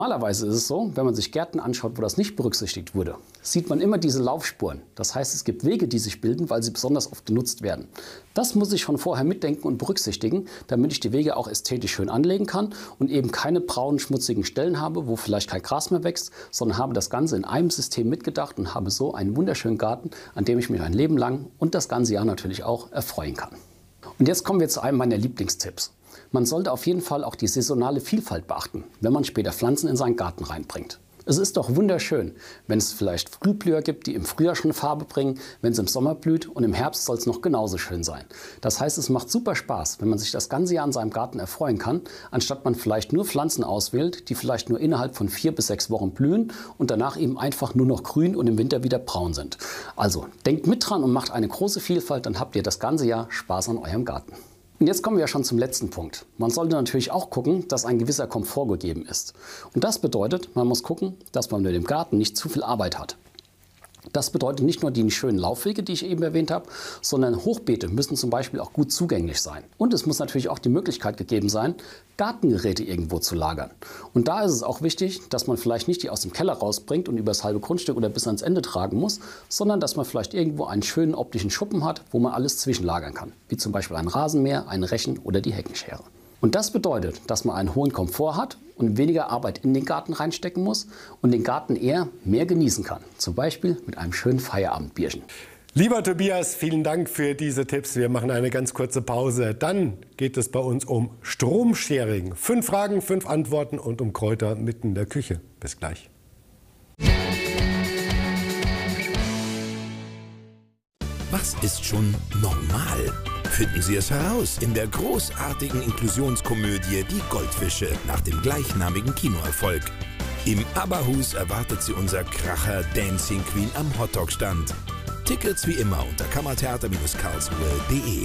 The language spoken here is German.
Normalerweise ist es so, wenn man sich Gärten anschaut, wo das nicht berücksichtigt wurde, sieht man immer diese Laufspuren. Das heißt, es gibt Wege, die sich bilden, weil sie besonders oft genutzt werden. Das muss ich schon vorher mitdenken und berücksichtigen, damit ich die Wege auch ästhetisch schön anlegen kann und eben keine braunen, schmutzigen Stellen habe, wo vielleicht kein Gras mehr wächst, sondern habe das Ganze in einem System mitgedacht und habe so einen wunderschönen Garten, an dem ich mich ein Leben lang und das ganze Jahr natürlich auch erfreuen kann. Und jetzt kommen wir zu einem meiner Lieblingstipps. Man sollte auf jeden Fall auch die saisonale Vielfalt beachten, wenn man später Pflanzen in seinen Garten reinbringt. Es ist doch wunderschön, wenn es vielleicht Frühblüher gibt, die im Frühjahr schon Farbe bringen, wenn es im Sommer blüht, und im Herbst soll es noch genauso schön sein. Das heißt, es macht super Spaß, wenn man sich das ganze Jahr in seinem Garten erfreuen kann, anstatt man vielleicht nur Pflanzen auswählt, die vielleicht nur innerhalb von 4 bis 6 Wochen blühen und danach eben einfach nur noch grün und im Winter wieder braun sind. Also denkt mit dran und macht eine große Vielfalt, dann habt ihr das ganze Jahr Spaß an eurem Garten. Und jetzt kommen wir schon zum letzten Punkt. Man sollte natürlich auch gucken, dass ein gewisser Komfort gegeben ist. Und das bedeutet, man muss gucken, dass man mit dem Garten nicht zu viel Arbeit hat. Das bedeutet nicht nur die schönen Laufwege, die ich eben erwähnt habe, sondern Hochbeete müssen zum Beispiel auch gut zugänglich sein. Und es muss natürlich auch die Möglichkeit gegeben sein, Gartengeräte irgendwo zu lagern. Und da ist es auch wichtig, dass man vielleicht nicht die aus dem Keller rausbringt und übers halbe Grundstück oder bis ans Ende tragen muss, sondern dass man vielleicht irgendwo einen schönen optischen Schuppen hat, wo man alles zwischenlagern kann. Wie zum Beispiel ein Rasenmäher, ein Rechen oder die Heckenschere. Und das bedeutet, dass man einen hohen Komfort hat und weniger Arbeit in den Garten reinstecken muss und den Garten eher mehr genießen kann. Zum Beispiel mit einem schönen Feierabendbierchen. Lieber Tobias, vielen Dank für diese Tipps. Wir machen eine ganz kurze Pause. Dann geht es bei uns um Stromsharing. 5 Fragen, 5 Antworten und um Kräuter mitten in der Küche. Bis gleich. Was ist schon normal? Finden Sie es heraus in der großartigen Inklusionskomödie Die Goldfische nach dem gleichnamigen Kinoerfolg. Im Aberhus erwartet Sie unser Kracher Dancing Queen am Hotdog-Stand. Tickets wie immer unter kammertheater-karlsruhe.de.